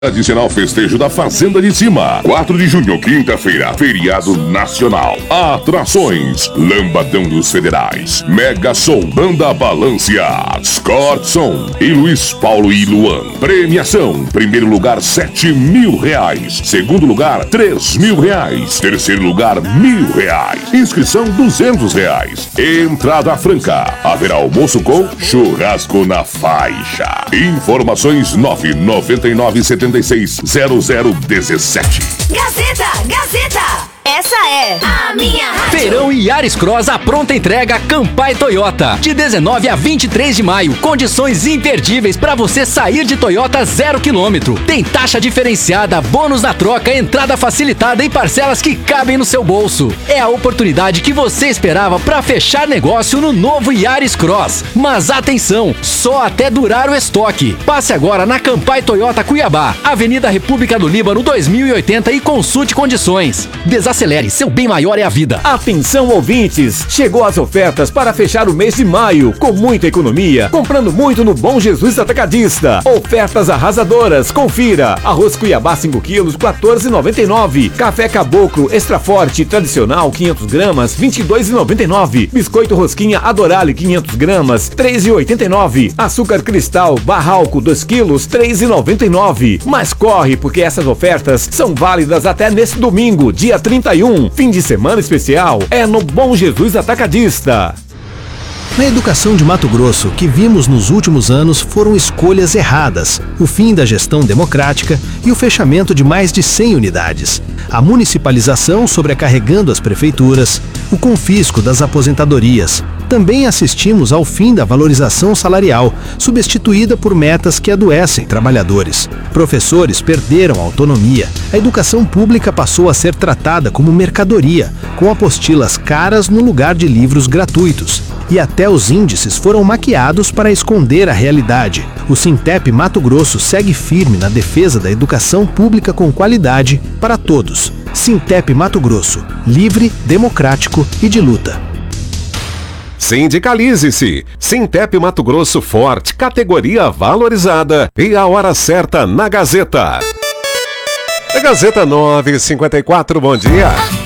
Tradicional festejo da Fazenda de Cima. 4 de junho, quinta-feira, feriado nacional. Atrações: Lambadão dos Federais, Mega Som, Banda Balanceados, Cortson e Luiz Paulo e Luan. Premiação: primeiro lugar R$7.000, segundo lugar R$3.000, terceiro lugar R$1.000. Inscrição R$200. Entrada franca. Haverá almoço com churrasco na faixa. Informações 999760017. Gazeta! Essa é a minha rádio. Feirão Yaris Cross à pronta entrega Campai Toyota. De 19 a 23 de maio. Condições imperdíveis para você sair de Toyota 0 km. Tem taxa diferenciada, bônus na troca, entrada facilitada e parcelas que cabem no seu bolso. É a oportunidade que você esperava para fechar negócio no novo Yaris Cross. Mas atenção, só até durar o estoque. Passe agora na Campai Toyota Cuiabá, Avenida República do Líbano 2080 e consulte condições. Desacelere, seu bem maior é a vida. Atenção, ouvintes! Chegou as ofertas para fechar o mês de maio, com muita economia, comprando muito no Bom Jesus Atacadista. Ofertas arrasadoras, confira. Arroz Cuiabá 5 quilos, R$14,99. Café Caboclo Extra Forte Tradicional 500 gramas, R$22,99. Biscoito Rosquinha Adorale 500 gramas, R$3,89. Açúcar Cristal Barralco 2 quilos, R$3,99. Mas corre, porque essas ofertas são válidas até nesse domingo, dia 31. Fim de semana especial é no Bom Jesus Atacadista. Na educação de Mato Grosso, o que vimos nos últimos anos foram escolhas erradas, o fim da gestão democrática e o fechamento de mais de 100 unidades. A municipalização sobrecarregando as prefeituras, o confisco das aposentadorias. Também assistimos ao fim da valorização salarial, substituída por metas que adoecem trabalhadores. Professores perderam a autonomia. A educação pública passou a ser tratada como mercadoria, com apostilas caras no lugar de livros gratuitos. E até os índices foram maquiados para esconder a realidade. O Sintep Mato Grosso segue firme na defesa da educação pública com qualidade para todos. Sintep Mato Grosso, livre, democrático e de luta. Sindicalize-se. Sintep Mato Grosso forte, categoria valorizada e a hora certa na Gazeta. A Gazeta 9h54, bom dia.